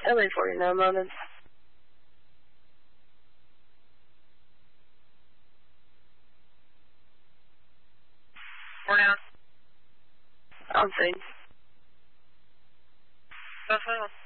LA 49 London. Where now? On scene. That's all.